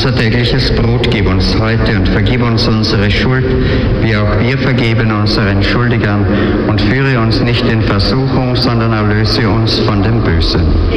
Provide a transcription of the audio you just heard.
Unser tägliches Brot gib uns heute und vergib uns unsere Schuld, wie auch wir vergeben unseren Schuldigern. Und führe uns nicht in Versuchung, sondern erlöse uns von dem Bösen.